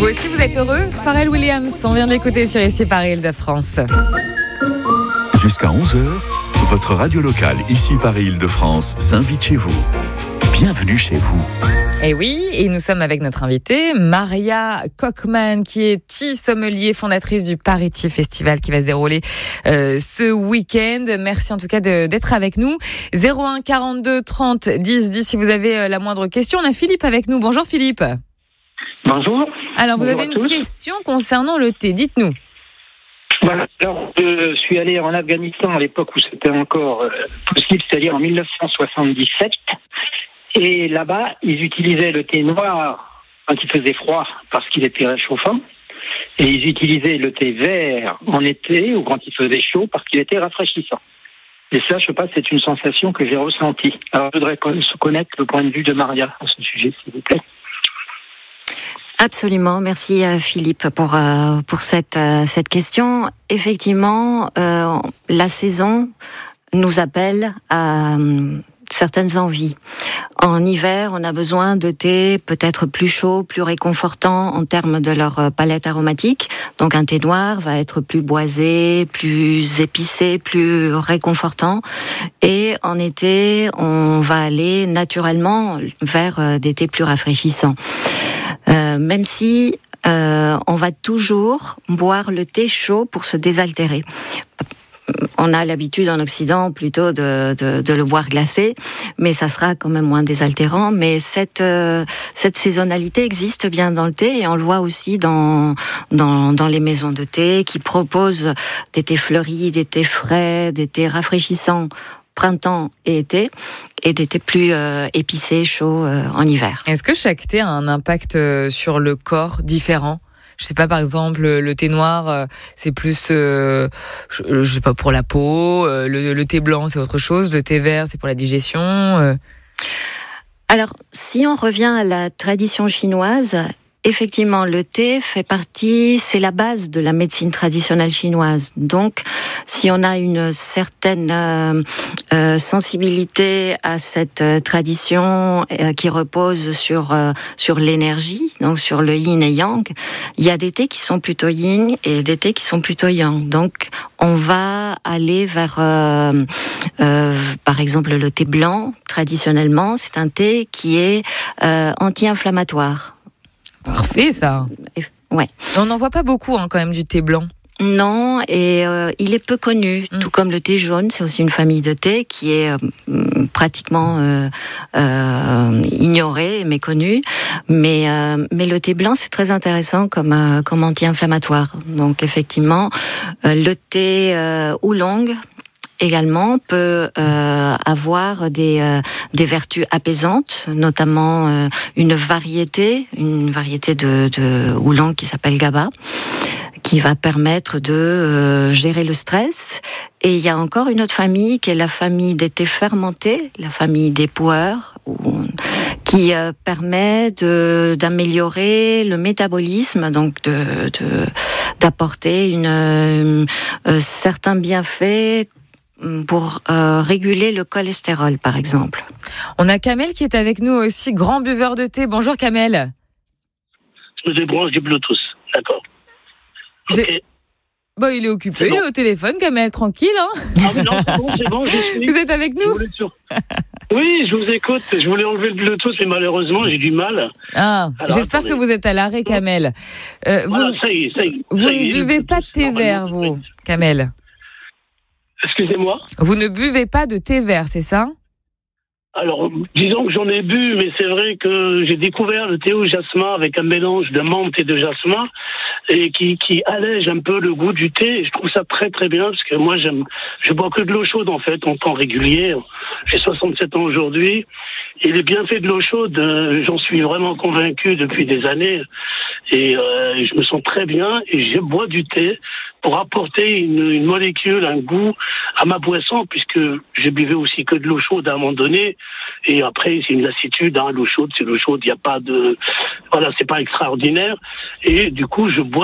Vous aussi, vous êtes heureux? Pharrell Williams, on vient d'écouter sur ici Paris Île-de-France. Jusqu'à 11h, votre radio locale, ici Paris Île-de-France, s'invite chez vous. Bienvenue chez vous. Et oui, et nous sommes avec notre invitée, Maria Kochman, qui est tea sommelier, fondatrice du Paris Tea Festival qui va se dérouler ce week-end. Merci en tout cas d'être avec nous. 01 42 30 10 10 si vous avez la moindre question. On a Philippe avec nous. Bonjour Philippe. Bonjour. Alors vous avez une question concernant le thé, dites-nous. Voilà. Alors, je suis allé en Afghanistan à l'époque où c'était encore possible, c'est-à-dire en 1977. Et là-bas, ils utilisaient le thé noir quand il faisait froid parce qu'il était réchauffant. Et ils utilisaient le thé vert en été ou quand il faisait chaud parce qu'il était rafraîchissant. Et ça, je sais pas, c'est une sensation que j'ai ressentie. Alors, je voudrais connaître le point de vue de Maria à ce sujet, s'il vous plaît. Absolument, merci Philippe pour cette question. Effectivement, la saison nous appelle à certaines envies. En hiver, on a besoin de thé peut-être plus chaud, plus réconfortant en termes de leur palette aromatique. Donc un thé noir va être plus boisé, plus épicé, plus réconfortant. Et en été, on va aller naturellement vers des thés plus rafraîchissants. Même si on va toujours boire le thé chaud pour se désaltérer. On a l'habitude en Occident plutôt de le boire glacé, mais ça sera quand même moins désaltérant. Mais cette saisonnalité existe bien dans le thé et on le voit aussi dans les maisons de thé qui proposent des thés fleuris, des thés frais, des thés rafraîchissants printemps et été, et des thés plus épicés, chauds en hiver. Est-ce que chaque thé a un impact sur le corps différent ? Je sais pas, par exemple, le thé noir, c'est plus, je sais pas, pour la peau. Le thé blanc, c'est autre chose. Le thé vert, c'est pour la digestion. Alors, si on revient à la tradition chinoise, effectivement, le thé fait partie, c'est la base de la médecine traditionnelle chinoise. Donc, si on a une certaine sensibilité à cette tradition qui repose sur l'énergie, donc sur le yin et yang, il y a des thés qui sont plutôt yin et des thés qui sont plutôt yang. Donc, on va aller vers, par exemple, le thé blanc. Traditionnellement, c'est un thé qui est anti-inflammatoire. Parfait, ça. Ouais. On n'en voit pas beaucoup, quand même, du thé blanc. Non, et il est peu connu. Tout comme le thé jaune, c'est aussi une famille de thé qui est pratiquement ignorée, méconnue. Mais le thé blanc, c'est très intéressant comme anti-inflammatoire. Donc effectivement, le thé oolong également peut avoir des vertus apaisantes, notamment une variété de oolong qui s'appelle GABA, qui va permettre de gérer le stress. Et il y a encore une autre famille qui est la famille des thés fermentés, la famille des pu'er, qui permet d'améliorer le métabolisme, donc d'apporter certains bienfaits pour réguler le cholestérol, par exemple. On a Kamel qui est avec nous aussi, grand buveur de thé. Bonjour Kamel. Je me débranche du Bluetooth, d'accord. Okay. Bon, il est occupé, il est au téléphone, Kamel, tranquille. Ah mais non, c'est bon, je suis. Vous êtes avec nous ? Oui, je vous écoute. Je voulais enlever le Bluetooth, mais malheureusement, j'ai du mal. Ah, alors, j'espère que vous êtes à l'arrêt, Kamel. Voilà, ça y est. Vous ne buvez pas de thé vert, vous, Kamel ? Excusez-moi ? Vous ne buvez pas de thé vert, c'est ça ? Alors, disons que j'en ai bu, mais c'est vrai que j'ai découvert le thé au jasmin avec un mélange de menthe et de jasmin et qui allège un peu le goût du thé. Et je trouve ça très très bien parce que moi je bois que de l'eau chaude en fait en temps régulier. J'ai 67 ans aujourd'hui et les bienfaits de l'eau chaude, j'en suis vraiment convaincu depuis des années et je me sens très bien et je bois du thé pour apporter une molécule, un goût à ma boisson puisque je buvais aussi que de l'eau chaude à un moment donné. Et après, c'est une lassitude, l'eau chaude, c'est l'eau chaude, il n'y a pas de... Voilà, c'est pas extraordinaire. Et du coup, je bois